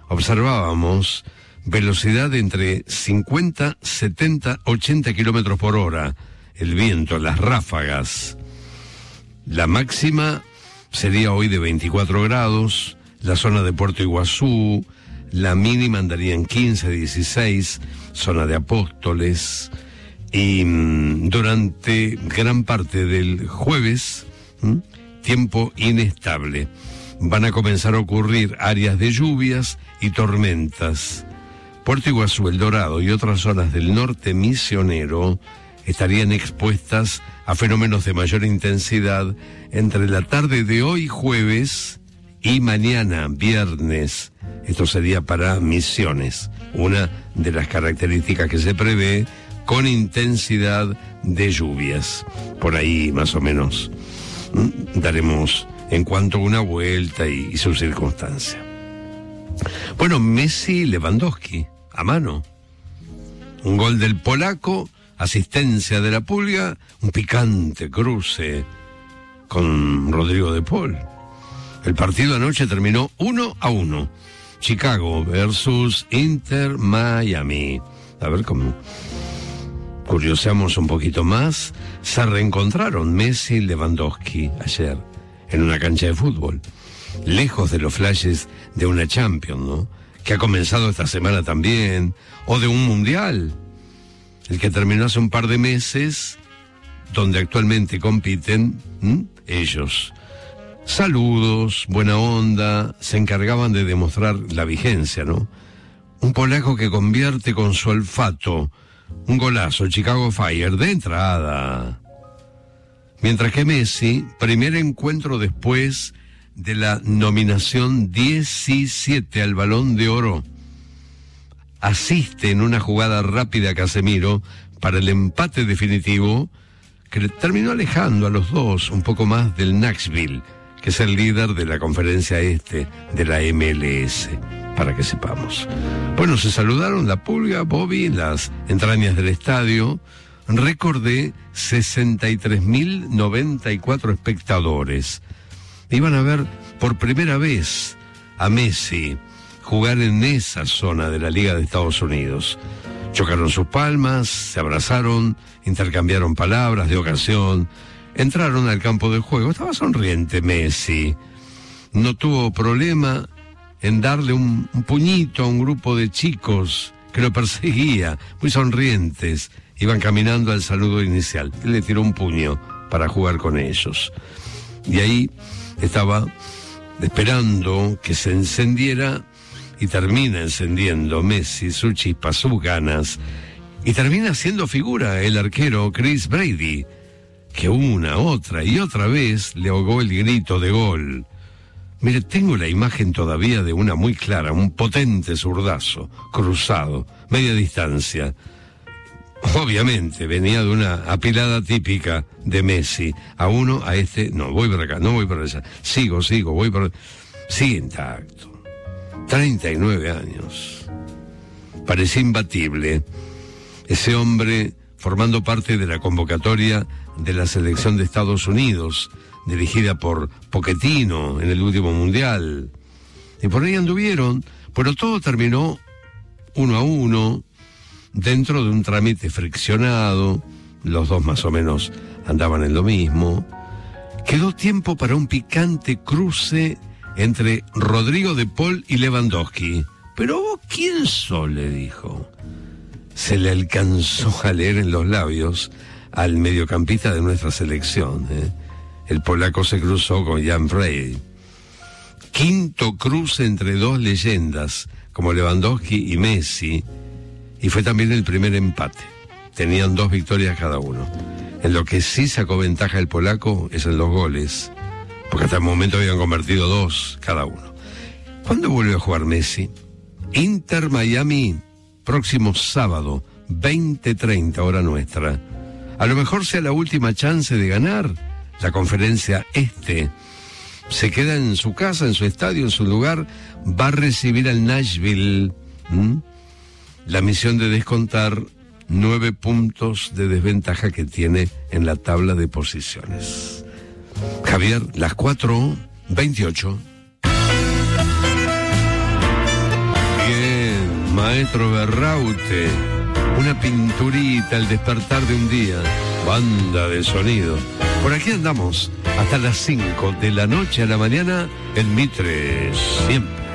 observábamos velocidad entre 50, 70, 80 kilómetros por hora, el viento, las ráfagas. La máxima sería hoy de 24 grados, la zona de Puerto Iguazú, la mínima andaría en 15, 16, zona de Apóstoles, y durante gran parte del jueves, tiempo inestable. Van a comenzar a ocurrir áreas de lluvias y tormentas. Puerto Iguazú, El Dorado y otras zonas del norte misionero estarían expuestas a fenómenos de mayor intensidad entre la tarde de hoy jueves y mañana viernes. Esto sería para Misiones, una de las características que se prevé con intensidad de lluvias. Por ahí más o menos daremos en cuanto a una vuelta y su circunstancia. Bueno, Messi, Lewandowski, a mano. Un gol del polaco, asistencia de la Pulga, un picante cruce con Rodrigo de Paul. El partido anoche terminó 1-1. Chicago versus Inter Miami. A ver cómo curioseamos un poquito más. Se reencontraron Messi y Lewandowski ayer en una cancha de fútbol, lejos de los flashes de una Champions, ¿no?, que ha comenzado esta semana también, o de un Mundial, el que terminó hace un par de meses, donde actualmente compiten ellos. Saludos, buena onda, se encargaban de demostrar la vigencia, ¿no? Un polaco que convierte con su olfato un golazo, Chicago Fire, de entrada. Mientras que Messi, primer encuentro después de la nominación 17 al Balón de Oro, asiste en una jugada rápida a Casemiro para el empate definitivo que terminó alejando a los dos un poco más del Nashville, que es el líder de la conferencia este de la MLS, para que sepamos. Bueno, se saludaron la Pulga, Bobby, en las entrañas del estadio. Récord de 63.094 espectadores. Iban a ver por primera vez a Messi jugar en esa zona de la Liga de Estados Unidos. Chocaron sus palmas, se abrazaron, intercambiaron palabras de ocasión, entraron al campo de juego. Estaba sonriente Messi. No tuvo problema en darle un puñito a un grupo de chicos que lo perseguía, muy sonrientes. Iban caminando al saludo inicial. Él le tiró un puño para jugar con ellos. Y ahí estaba esperando que se encendiera, y termina encendiendo Messi su chispa, sus ganas, y termina siendo figura el arquero Chris Brady, que una, otra y otra vez le ahogó el grito de gol. Mire, tengo la imagen todavía de una muy clara, un potente zurdazo, cruzado, media distancia. Obviamente, venía de una apilada típica de Messi. A uno, a este, no, voy para acá, no voy para allá. Sigo, voy para... Sigue intacto. 39 años. Parecía imbatible. Ese hombre formando parte de la convocatoria de la selección de Estados Unidos, dirigida por Pochettino en el último Mundial. Y por ahí anduvieron, pero todo terminó 1-1, dentro de un trámite friccionado. Los dos más o menos andaban en lo mismo. Quedó tiempo para un picante cruce entre Rodrigo de Paul y Lewandowski. Pero vos, ¿quién sos?, le dijo. Se le alcanzó a leer en los labios al mediocampista de nuestra selección, El polaco se cruzó con Jan Frey. Quinto cruce entre dos leyendas como Lewandowski y Messi, y fue también el primer empate. Tenían 2 victorias cada uno. En lo que sí sacó ventaja el polaco es en los goles, porque hasta el momento habían convertido 2 cada uno. ¿Cuándo vuelve a jugar Messi? Inter Miami, próximo sábado, 20:30 hora nuestra. A lo mejor sea la última chance de ganar la conferencia este. Se queda en su casa, en su estadio, en su lugar. Va a recibir al Nashville la misión de descontar 9 puntos de desventaja que tiene en la tabla de posiciones. Javier, las 4:28. Maestro Berraute, una pinturita, el despertar de un día, banda de sonido. Por aquí andamos hasta las 5 de la noche a la mañana en Mitre, siempre.